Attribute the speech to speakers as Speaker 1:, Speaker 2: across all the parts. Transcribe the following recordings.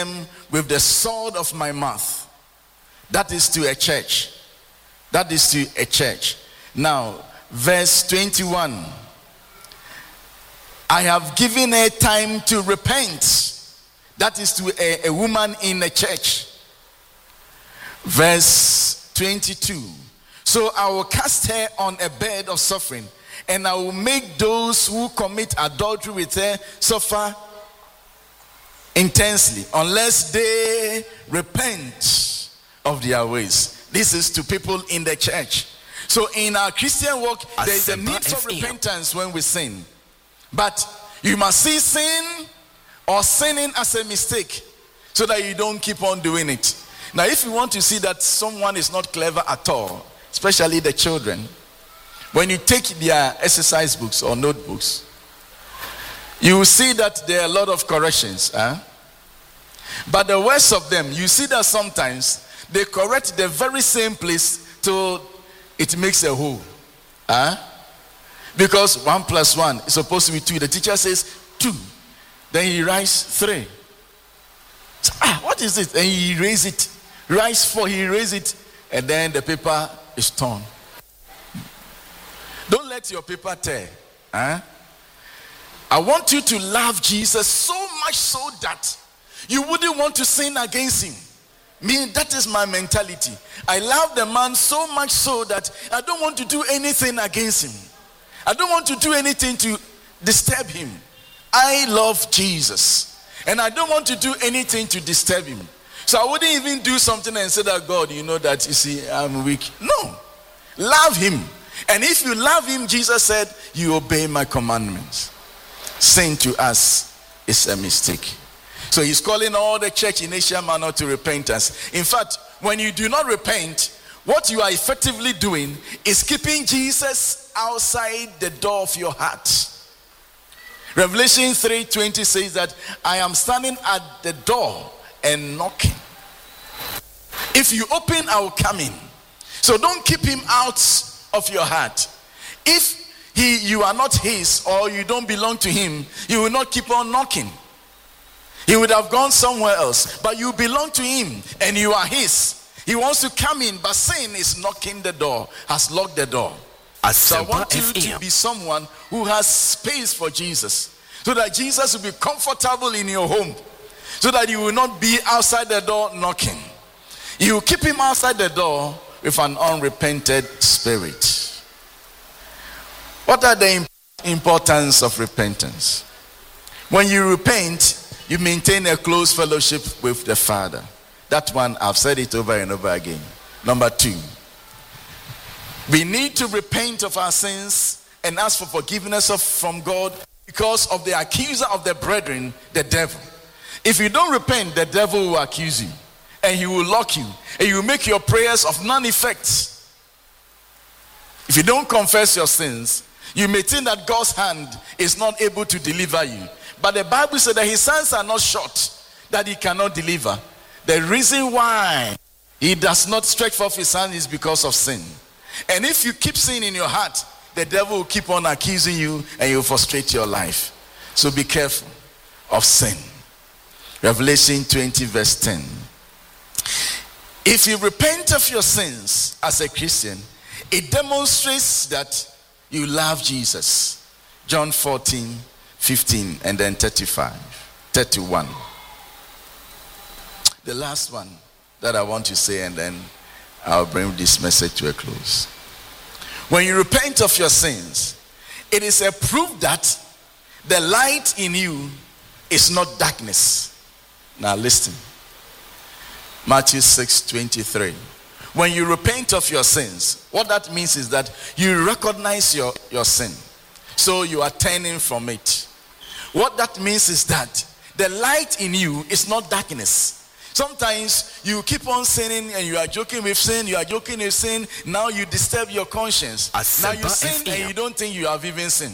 Speaker 1: with the sword of my mouth. That is to a church. That is to a church. Now, verse 21. I have given her time to repent. That is to a woman in a church. Verse 22. So I will cast her on a bed of suffering, and I will make those who commit adultery with her suffer intensely, unless they repent of their ways. This is to people in the church. So in our Christian walk, there is a need for repentance when we sin. But you must see sin or sinning as a mistake so that you don't keep on doing it. Now, if you want to see that someone is not clever at all, especially the children, when you take their exercise books or notebooks, you will see that there are a lot of corrections. But the worst of them, you see that sometimes they correct the very same place till it makes a hole. Because 1 + 1 is supposed to be 2. The teacher says 2. Then he writes 3. So, what is it? And he erase it. Writes 4, he erase it. And then the paper is torn. Don't let your paper tear. I want you to love Jesus so much so that you wouldn't want to sin against him. That is my mentality. I love the man so much so that I don't want to do anything against him. I don't want to do anything to disturb him. I love Jesus, and I don't want to do anything to disturb him. So I wouldn't even do something and say that, God, you know that, you see, I'm weak. No. Love him. And if you love him, Jesus said, you obey my commandments. Sin to us is a mistake. So he's calling all the church in Asia Minor to repentance. In fact, when you do not repent, what you are effectively doing is keeping Jesus outside the door of your heart. Revelation 3:20 says that I am standing at the door and knocking. If you open, I will come in. So don't keep him out of your heart. If you are not his, or you don't belong to him, he will not keep on knocking. He would have gone somewhere else, but you belong to him and you are his. He wants to come in, but sin is knocking the door, has locked the door. So I want you to be someone who has space for Jesus, so that Jesus will be comfortable in your home, so that you will not be outside the door knocking. You will keep him outside the door with an unrepented spirit. What are the importance of repentance? When you repent, you maintain a close fellowship with the Father. That one, I've said it over and over again. Number 2, we need to repent of our sins and ask for forgiveness from God because of the accuser of the brethren, the devil. If you don't repent, the devil will accuse you, and he will lock you, and he will make your prayers of none effect. If you don't confess your sins, you may think that God's hand is not able to deliver you. But the Bible said that his hands are not short, that he cannot deliver. The reason why he does not stretch forth his hand is because of sin. And if you keep sin in your heart, the devil will keep on accusing you and you'll frustrate your life. So be careful of sin. Revelation 20 verse 10. If you repent of your sins as a Christian, it demonstrates that you love Jesus. John 14, 15, and then 35, 31. The last one that I want to say, and then I'll bring this message to a close. When you repent of your sins, it is a proof that the light in you is not darkness. Now listen. Matthew 6:23. When you repent of your sins, what that means is that you recognize your sin. So you are turning from it. What that means is that the light in you is not darkness. Sometimes you keep on sinning and you are joking with sin, now you disturb your conscience. Now you sin and you don't think you have even sinned.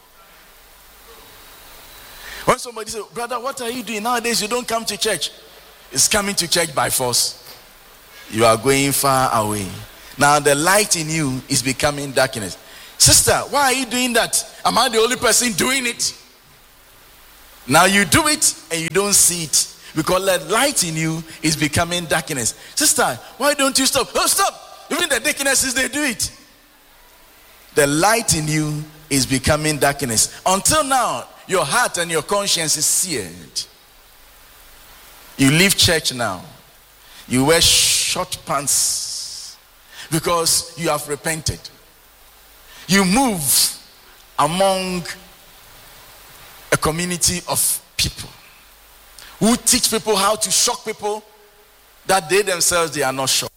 Speaker 1: When somebody says, brother, what are you doing? Nowadays you don't come to church. It's coming to church by force. You are going far away. Now the light in you is becoming darkness. Sister, why are you doing that? Am I the only person doing it? Now you do it and you don't see it. because the light in you is becoming darkness. Sister, why don't you stop? Oh, stop! Even the darknesses, they do it. The light in you is becoming darkness. Until now, your heart and your conscience is seared. You leave church now. You wear short pants because you have repented. You move among a community of people who teach people how to shock people that they themselves, they are not shocked.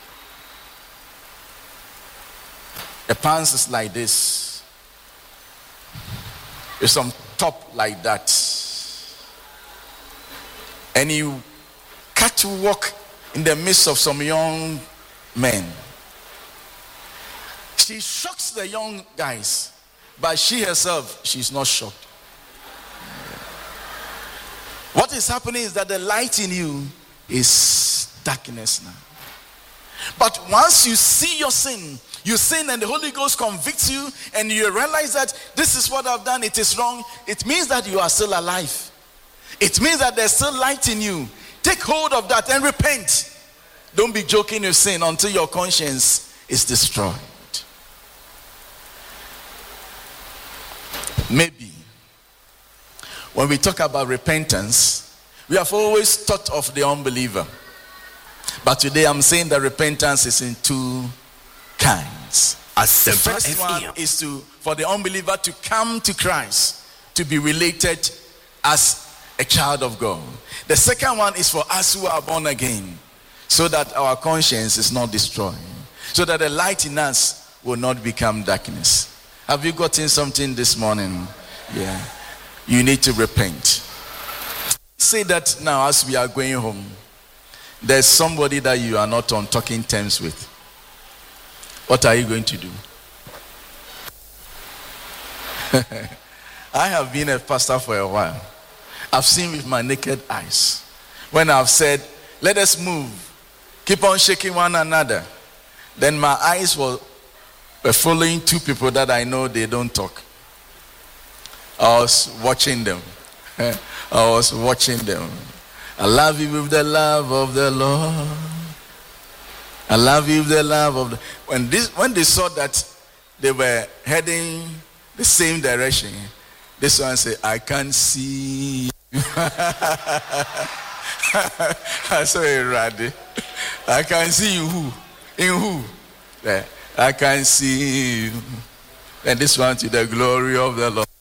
Speaker 1: The pants is like this. There's some top like that. And you catch walk in the midst of some young men. She shocks the young guys, but she herself, she's not shocked. What is happening is that the light in you is darkness now. But once you see your sin, you sin and the Holy Ghost convicts you and you realize that this is what I've done, it is wrong. It means that you are still alive. It means that there's still light in you. Take hold of that and repent. Don't be joking with sin until your conscience is destroyed. Maybe when we talk about repentance, we have always thought of the unbeliever. But today I'm saying that repentance is in two kinds. The first one is for the unbeliever to come to Christ, to be related as a child of God. The second one is for us who are born again, so that our conscience is not destroyed, so that the light in us will not become darkness. Have you gotten something this morning? Yeah. You need to repent. Say that now as we are going home. There's somebody that you are not on talking terms with. What are you going to do? I have been a pastor for a while. I've seen with my naked eyes. When I've said, let us move, keep on shaking one another, then my eyes were following two people that I know they don't talk. I was watching them. I love you with the love of the Lord. I love you with the love of the... When they saw that they were heading the same direction, this one said, I can't see you. I saw it, Randy. I can see you who? In who? There. I can see you. And this one to the glory of the Lord.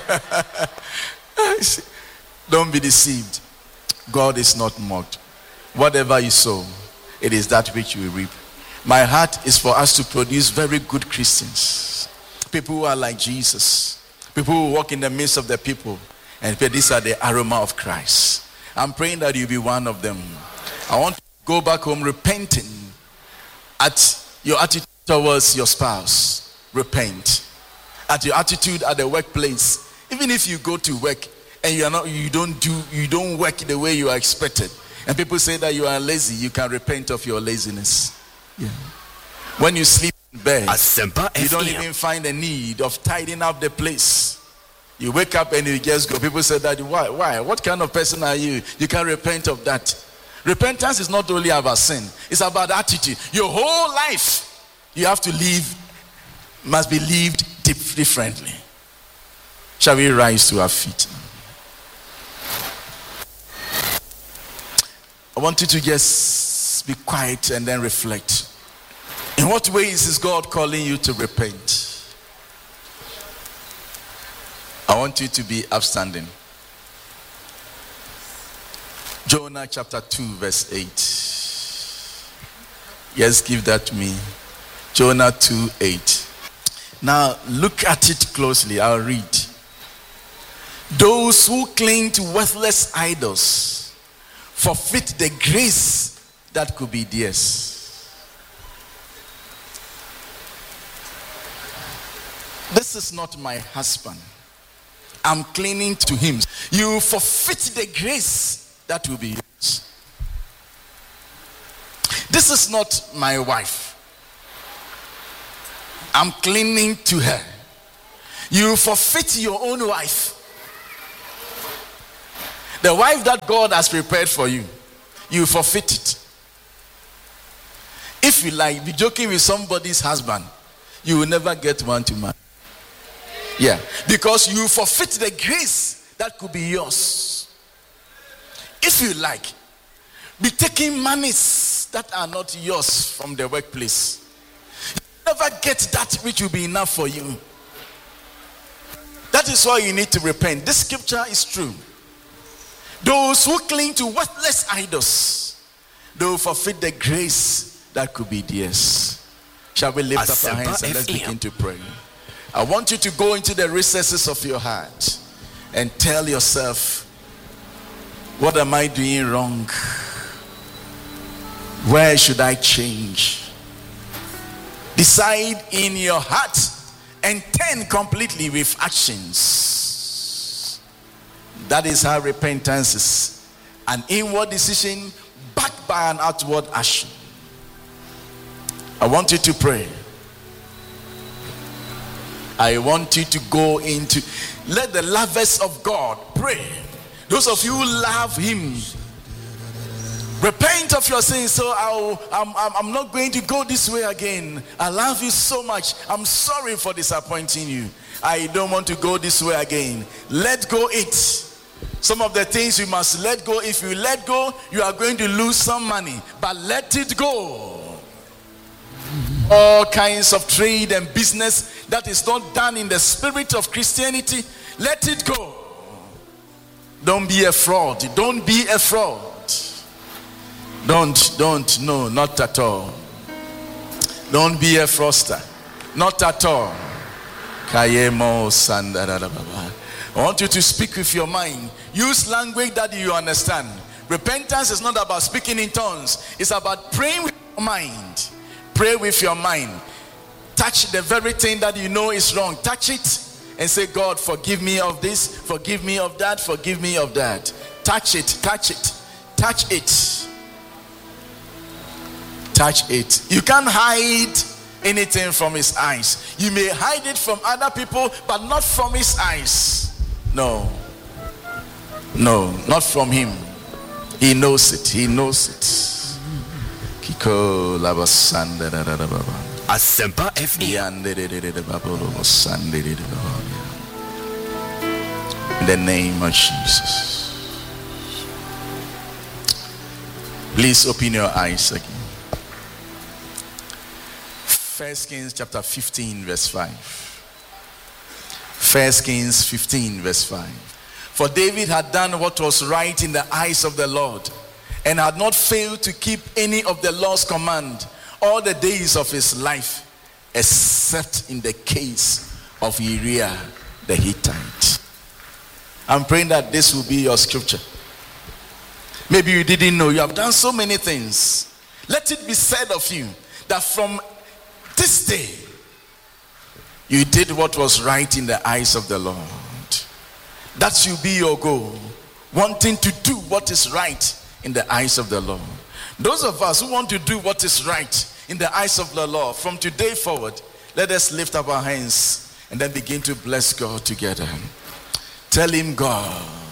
Speaker 1: Don't be deceived. God is not mocked. Whatever you sow, it is that which you will reap. My heart is for us to produce very good Christians. People who are like Jesus. People who walk in the midst of the people. And these are the aroma of Christ. I'm praying that you'll be one of them. I want to go back home repenting at your attitude towards your spouse. Repent. At your attitude at the workplace. Even if you go to work and you don't work the way you are expected, and people say that you are lazy, you can repent of your laziness. Yeah. When you sleep in bed, you don't even find a need of tidying up the place. You wake up and you just go. People say that, why? What kind of person are you? You can repent of that. Repentance is not only about sin, it's about attitude. Your whole life you have to live, must be lived differently. Shall we rise to our feet? I want you to just be quiet and then reflect. In what ways is God calling you to repent? I want you to be upstanding. Jonah chapter 2 verse 8. Yes, give that to me. Jonah 2:8. Now look at it closely. I'll read. Those who cling to worthless idols forfeit the grace that could be theirs. This is not my husband. I'm clinging to him. You forfeit the grace that will be yours. This is not my wife. I'm clinging to her. You forfeit your own wife. The wife that God has prepared for you, you forfeit it. If you like, be joking with somebody's husband, you will never get one to marry. Yeah, because you forfeit the grace that could be yours. If you like, be taking monies that are not yours from the workplace. You never get that which will be enough for you. That is why you need to repent. This scripture is true. Those who cling to worthless idols, they will forfeit the grace that could be theirs. Shall we lift up our hands and let's begin to pray? I want you to go into the recesses of your heart and tell yourself, what am I doing wrong? Where should I change? Decide in your heart and turn completely with actions. That is how repentance is. An inward decision backed by an outward action. I want you to pray. I want you to go into, let the lovers of God pray. Those of you who love him, repent of your sins. So I'm not going to go this way again. I love you so much. I'm sorry for disappointing you. I don't want to go this way again. Let go it. Some of the things you must let go. If you let go, you are going to lose some money. But let it go. All kinds of trade and business that is not done in the spirit of Christianity, let it go. Don't be a fraud. Don't be a fraud. Don't, no, not at all. Don't be a fraudster. Not at all. I want you to speak with your mind. Use language that you understand. Repentance is not about speaking in tongues. It's about praying with your mind. Pray with your mind. Touch the very thing that you know is wrong. Touch it and say, God, forgive me of this, forgive me of that, forgive me of that. Touch it, touch it, touch it. Touch it. You can't hide anything from his eyes. You may hide it from other people, but not from his eyes. No, not from him. He knows it. He knows it. Kiko labasanda da da da baba.
Speaker 2: Asempa FM.
Speaker 1: In the name of Jesus. Please open your eyes again. 1 Kings chapter 15 verse 5. 1 Kings 15 verse 5. For David had done what was right in the eyes of the Lord, and had not failed to keep any of the Lord's command all the days of his life, except in the case of Uriah the Hittite. I'm praying that this will be your scripture. Maybe you didn't know. You have done so many things. Let it be said of you that from this day, you did what was right in the eyes of the Lord. That should be your goal. Wanting to do what is right in the eyes of the Lord. Those of us who want to do what is right in the eyes of the Lord, from today forward, let us lift up our hands and then begin to bless God together. Tell him, God,